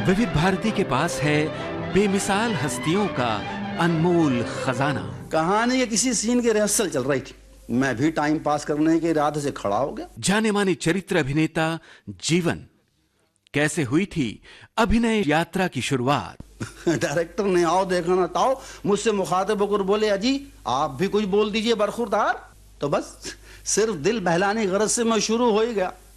विविध भारती के पास है बेमिसाल हस्तियों का अनमोल खजाना। कहानी के किसी सीन की रिहर्सल चल रही थी, मैं भी टाइम पास करने के इरादे से खड़ा हो गया। जाने माने चरित्र अभिनेता जीवन, कैसे हुई थी अभिनय यात्रा की शुरुआत। डायरेक्टर ने आओ देखा ना ताओ मुझसे मुखातिब होकर बोले, अजी आप भी कुछ बोल दीजिए बरखुरदार। तो बस सिर्फ दिल बहलाने की गरज से मैं शुरू हो ही गया।